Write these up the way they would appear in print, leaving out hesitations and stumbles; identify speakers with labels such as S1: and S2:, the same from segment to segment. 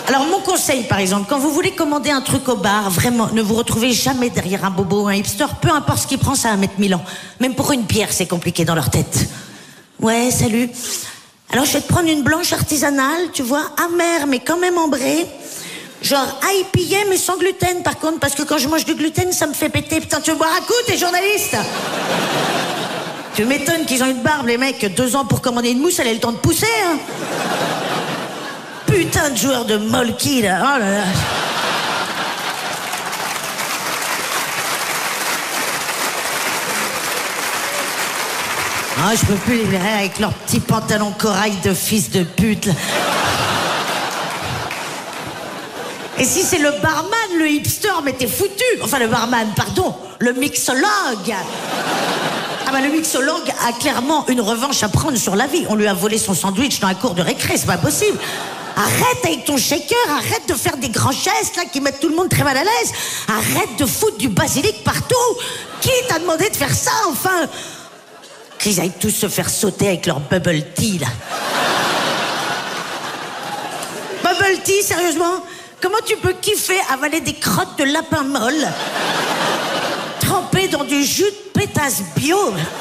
S1: Alors mon conseil par exemple, quand vous voulez commander un truc au bar, vraiment, ne vous retrouvez jamais derrière un bobo ou un hipster, peu importe ce qu'il prend, ça va mettre 1000 ans. Même pour une bière, c'est compliqué dans leur tête. Ouais, salut. Alors je vais te prendre une blanche artisanale, tu vois, amère mais quand même ambrée. Genre IPA mais sans gluten par contre, parce que quand je mange du gluten, ça me fait péter. Putain, tu veux boire un coup, t'es journaliste? Tu m'étonnes qu'ils ont une barbe, les mecs. 2 ans pour commander une mousse, elle a le temps de pousser, hein. Putain de joueur de molki, là. Oh là là. Ah, je peux plus les verrer avec leurs petits pantalons corail de fils de pute, là. Et si c'est le barman, le hipster, mais t'es foutu. Enfin, le barman, pardon, le mixologue. Ah bah le mixologue a clairement une revanche à prendre sur la vie. On lui a volé son sandwich dans la cour de récré, c'est pas possible. Arrête avec ton shaker, arrête de faire des grands gestes là qui mettent tout le monde très mal à l'aise. Arrête de foutre du basilic partout. Qui t'a demandé de faire ça, enfin? Qu'ils aillent tous se faire sauter avec leur bubble tea, là. Bubble tea, sérieusement? Comment tu peux kiffer avaler des crottes de lapin molle trempées dans du jus de pétasse bio?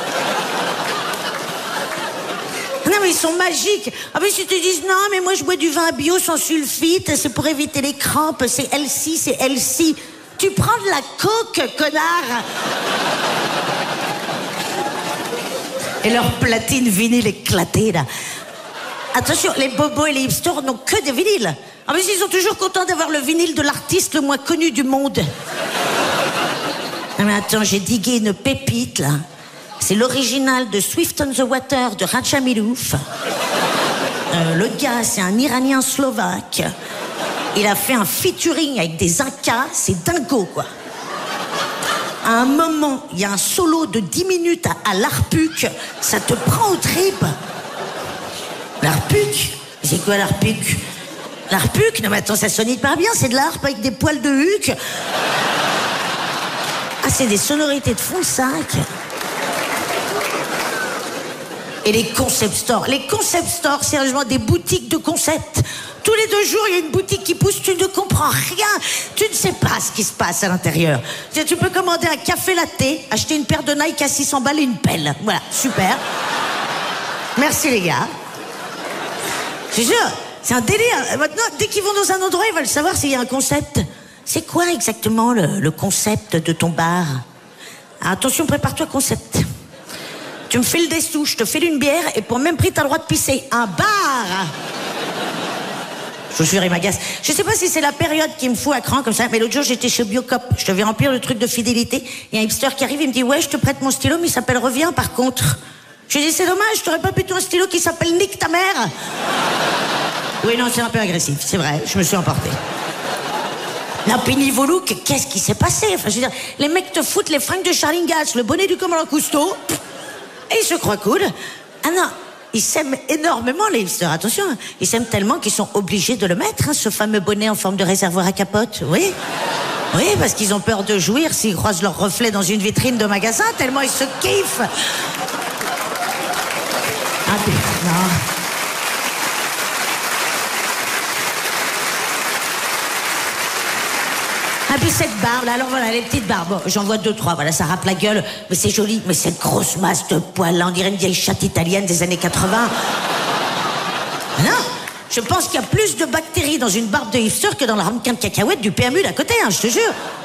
S1: Non mais ils sont magiques. Ah mais si tu dis non mais moi je bois du vin bio sans sulfite, c'est pour éviter les crampes, c'est healthy, c'est healthy. Tu prends de la coke, connard. Et leur platine vinyle éclatée là. Attention, les bobos et les hipsters n'ont que des vinyles. Ah mais ils sont toujours contents d'avoir le vinyle de l'artiste le moins connu du monde. Non mais attends, j'ai digué une pépite là. C'est l'original de Swift on the Water de Raja Milouf. Le gars, c'est un Iranien slovaque. Il a fait un featuring avec des Incas, c'est dingo quoi. À un moment, il y a un solo de 10 minutes à l'arpuc, ça te prend aux tripes. L'arpuc? C'est quoi l'arpuc? L'arpuc? Non mais attends, ça sonne hyper bien, c'est de l'harpe avec des poils de huc. Ah, c'est des sonorités de fond de sac. Et les concept stores. Les concept stores, sérieusement, des boutiques de concept. Tous les 2 jours, il y a une boutique qui pousse, tu ne comprends rien. Tu ne sais pas ce qui se passe à l'intérieur. Tu peux commander un café latte, acheter une paire de Nike à 600 balles et une pelle. Voilà, super. Merci les gars. Je te jure, c'est un délire. Maintenant, dès qu'ils vont dans un endroit, ils veulent savoir s'il y a un concept. C'est quoi exactement le concept de ton bar? Attention, prépare-toi concept. Tu me files des sous, je te file une bière et pour le même prix, t'as le droit de pisser. Un bar! Je vous jure, il m'agace. Je sais pas si c'est la période qui me fout à cran comme ça, mais l'autre jour, j'étais chez Biocop. Je devais remplir le truc de fidélité. Il y a un hipster qui arrive, il me dit « Ouais, je te prête mon stylo, mais il s'appelle Reviens, par contre. » Je lui dis « C'est dommage, t'aurais pas plutôt un stylo qui s'appelle Nique ta mère ?» Oui, non, c'est un peu agressif, c'est vrai, je me suis emporté. Non, puis niveau look, qu'est-ce qui s'est passé? Enfin, je veux dire, les mecs te foutent les fringues de Charling Gals, le bonnet du commandant Cousteau, et ils se croient cool. Ah non, ils s'aiment énormément, les hipsters, attention. Ils s'aiment tellement qu'ils sont obligés de le mettre, hein, ce fameux bonnet en forme de réservoir à capote, oui. Oui, parce qu'ils ont peur de jouir s'ils croisent leur reflet dans une vitrine de magasin, tellement ils se kiffent. Ah, non. Ah, puis cette barbe, là, alors voilà, les petites barbes, bon, j'en vois 2, 3, voilà, ça râpe la gueule, mais c'est joli, mais cette grosse masse de poils, là, on dirait une vieille chatte italienne des années 80. Non, je pense qu'il y a plus de bactéries dans une barbe de hipster que dans la ramequin de cacahuètes du PMU d'à côté, hein, je te jure.